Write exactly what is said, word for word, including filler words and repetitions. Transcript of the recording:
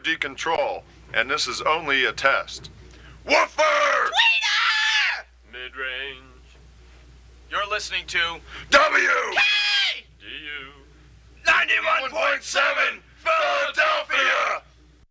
decontrol, and this is only a test. Woofer! Tweeter! Mid-range. You're listening to W! K! D U. ninety-one point seven!